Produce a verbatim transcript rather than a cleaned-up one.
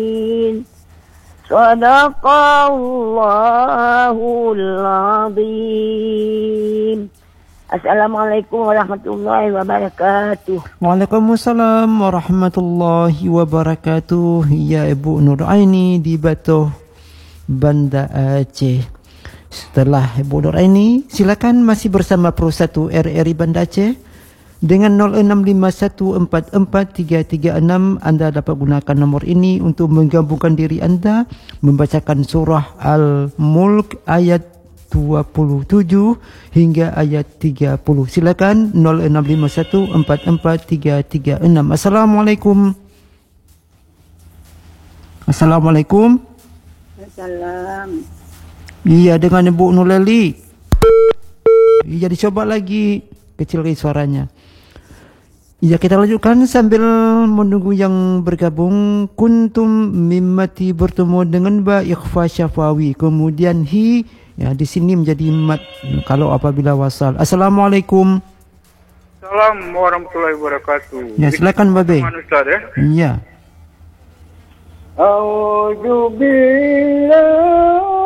Sadaqallahul azim. Assalamualaikum warahmatullahi wabarakatuh. Waalaikumsalam warahmatullahi wabarakatuh. Ya Ibu Nur Aini di Batuh, Banda Aceh. Setelah Ibu Nur Aini, silakan masih bersama Pro satu R R I Banda Aceh dengan nol enam lima satu empat empat tiga tiga enam. Anda dapat gunakan nombor ini untuk menggabungkan diri anda membacakan surah Al-Mulk ayat dua puluh tujuh hingga ayat tiga puluh. Silakan nol enam lima satu empat empat tiga tiga enam. Assalamualaikum. Assalamualaikum. Assalam. Iya, dengan Ibu Nurleli. Iya, dicoba lagi, kecil lagi suaranya. Iya, kita lanjutkan sambil menunggu yang bergabung. Kuntum mimmati bertemu dengan ba ikhfa syafawi, kemudian hi. Ya, di sini menjadi mat kalau apabila wasal. Assalamualaikum. Assalamualaikum warahmatullahi wabarakatuh. Ya, silakan Babe. Ustaz, ya. Iya. A'udzu billahi